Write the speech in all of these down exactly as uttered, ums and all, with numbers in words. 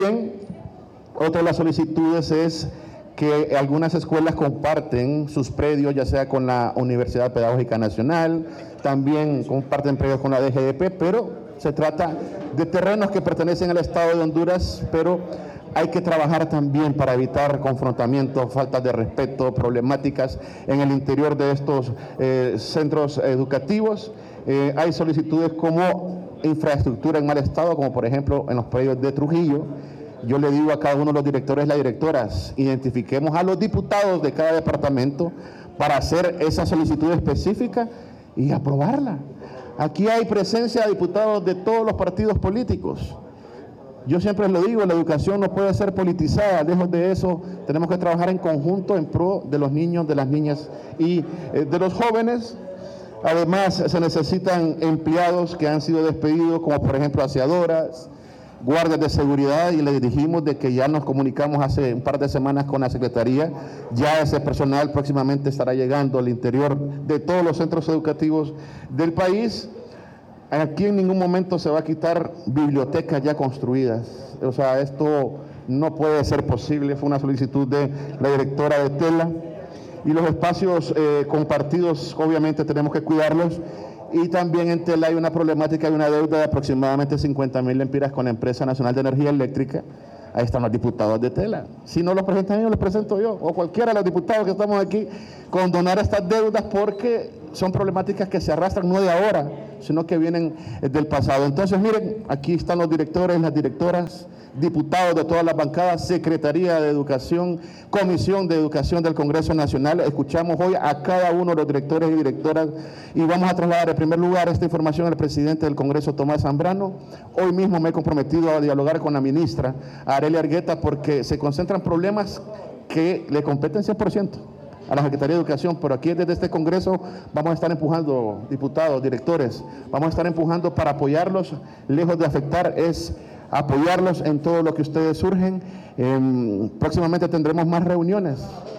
Otra de las solicitudes es que algunas escuelas comparten sus predios, ya sea con la Universidad Pedagógica Nacional, también comparten predios con la D G D P, pero se trata de terrenos que pertenecen al Estado de Honduras, pero hay que trabajar también para evitar confrontamientos, faltas de respeto, problemáticas en el interior de estos eh, centros educativos. Eh, hay solicitudes como infraestructura en mal estado, como por ejemplo en los predios de Trujillo. Yo le digo a cada uno de los directores y las directoras, identifiquemos a los diputados de cada departamento para hacer esa solicitud específica y aprobarla. Aquí hay presencia de diputados de todos los partidos políticos. Yo siempre lo digo, la educación no puede ser politizada, lejos de eso tenemos que trabajar en conjunto en pro de los niños, de las niñas y eh, de los jóvenes. Además se necesitan empleados que han sido despedidos, como por ejemplo aseadoras, guardias de seguridad, y le dijimos de que ya nos comunicamos hace un par de semanas con la Secretaría, ya ese personal próximamente estará llegando al interior de todos los centros educativos del país. Aquí en ningún momento se va a quitar bibliotecas ya construidas, o sea, esto no puede ser posible, fue una solicitud de la directora de Tela, y los espacios eh, compartidos obviamente tenemos que cuidarlos. Y también en Tela hay una problemática, hay una deuda de aproximadamente cincuenta mil lempiras con la Empresa Nacional de Energía Eléctrica. Ahí están los diputados de Tela. Si no los presentan ellos, los presento yo, o cualquiera de los diputados que estamos aquí, condonar estas deudas, porque son problemáticas que se arrastran no de ahora, sino que vienen del pasado. Entonces, miren, aquí están los directores, las directoras, diputados de todas las bancadas, Secretaría de Educación, Comisión de Educación del Congreso Nacional. Escuchamos hoy a cada uno de los directores y directoras y vamos a trasladar en primer lugar esta información al presidente del Congreso, Tomás Zambrano. Hoy mismo me he comprometido a dialogar con la ministra Arelia Argueta, porque se concentran problemas que le competen cien por ciento a la Secretaría de Educación, pero aquí desde este Congreso vamos a estar empujando, diputados, directores, vamos a estar empujando para apoyarlos, lejos de afectar, es apoyarlos en todo lo que ustedes surgen. Eh, próximamente tendremos más reuniones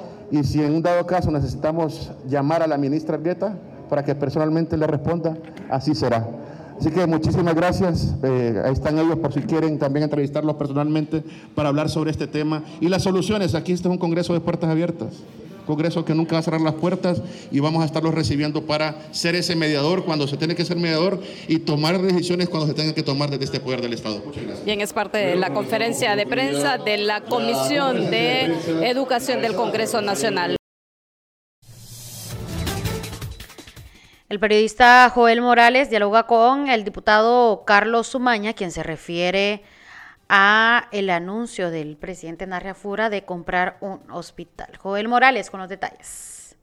y si en un dado caso necesitamos llamar a la ministra Argueta para que personalmente le responda, así será. Así que muchísimas gracias, eh, ahí están ellos por si quieren también entrevistarlos personalmente para hablar sobre este tema y las soluciones. Aquí este es un Congreso de puertas abiertas, Congreso que nunca va a cerrar las puertas, y vamos a estarlos recibiendo para ser ese mediador cuando se tiene que ser mediador y tomar decisiones cuando se tengan que tomar desde este poder del Estado. Muchas gracias. Bien, es parte de la conferencia de prensa de la Comisión de Educación del Congreso Nacional. El periodista Joel Morales dialoga con el diputado Carlos Sumaña, quien se refiere a el anuncio del presidente Narria Fura de comprar un hospital. Joel Morales con los detalles.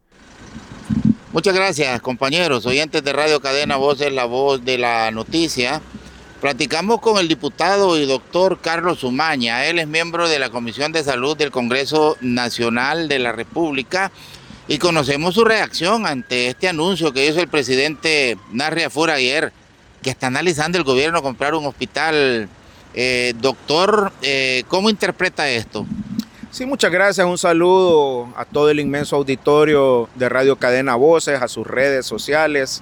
Muchas gracias, compañeros, oyentes de Radio Cadena Voces, la voz de la noticia. Platicamos con el diputado y doctor Carlos Sumaña. Él es miembro de la Comisión de Salud del Congreso Nacional de la República y conocemos su reacción ante este anuncio que hizo el presidente Narria Fura ayer, que está analizando el gobierno comprar un hospital. Eh, doctor, eh, ¿cómo interpreta esto? Sí, muchas gracias. Un saludo a todo el inmenso auditorio de Radio Cadena Voces, a sus redes sociales.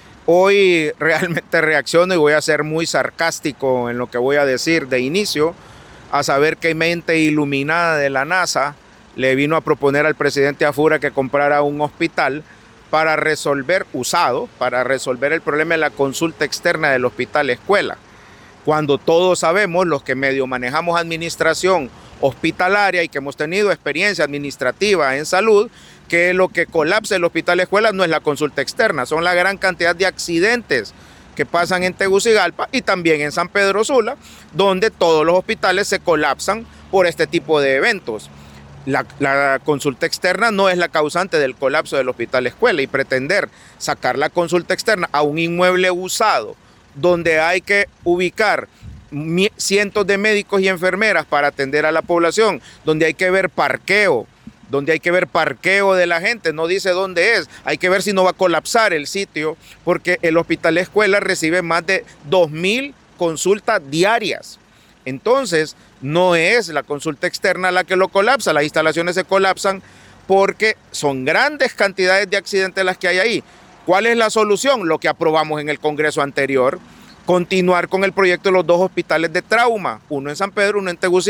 Hoy realmente reacciono y voy a ser muy sarcástico en lo que voy a decir de inicio, a saber qué mente iluminada de la NASA le vino a proponer al presidente Fura que comprara un hospital para resolver, usado, para resolver el problema de la consulta externa del hospital escuela. Cuando todos sabemos, los que medio manejamos administración hospitalaria y que hemos tenido experiencia administrativa en salud, que lo que colapsa el hospital escuela no es la consulta externa, son la gran cantidad de accidentes que pasan en Tegucigalpa y también en San Pedro Sula, donde todos los hospitales se colapsan por este tipo de eventos. La, la consulta externa no es la causante del colapso del hospital escuela, y pretender sacar la consulta externa a un inmueble usado donde hay que ubicar cientos de médicos y enfermeras para atender a la población, donde hay que ver parqueo, donde hay que ver parqueo de la gente, no dice dónde es, hay que ver si no va a colapsar el sitio, porque el hospital escuela recibe más de dos mil consultas diarias. Entonces, no es la consulta externa la que lo colapsa, las instalaciones se colapsan porque son grandes cantidades de accidentes las que hay ahí. ¿Cuál es la solución? Lo que aprobamos en el Congreso anterior, continuar con el proyecto de los dos hospitales de trauma, uno en San Pedro, uno en Tegucigalpa.